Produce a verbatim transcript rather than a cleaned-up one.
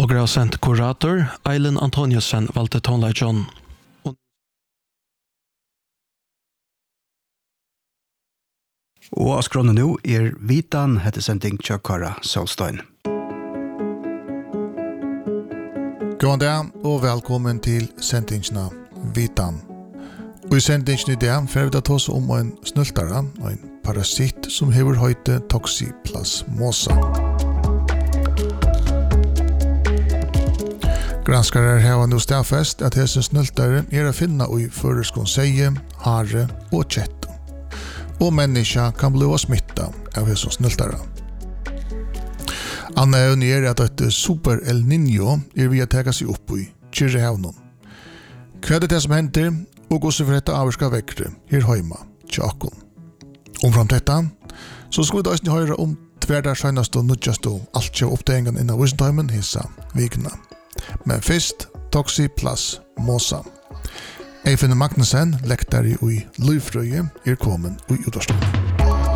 Og gravsent kurator Eileen Antoniussen valgte tonleikjon. Og av skrånet nå er Vitan heter sending Tjøkara Solstein. God dag og velkommen til sendingsna Vitan. Og i sendingen i dag får vi da ta oss om en snultare, en parasitt som hever høyte toxoplasmosa. Granskare har nå stedfest at hese snultare er å finne i føreskonsseie, hare og kjett. Og menneska kan bli smittet av hese snultare. Anna er at et super El Niño er vi å teka seg opp i Kyrrehevnen. Hva er det som henter, og hvordan for dette avvarska vekkere her hjemme, tjakon. Omfram dette, så skal vi da ikke høre om tverdar senast og nødjast og alt kjøp oppdagengen innan Wissentheimen hissa vikene. Men først, toxoplasmosa. Eifinnur Magnussen, lektare i Livfrøye, er kommet i utvarstående.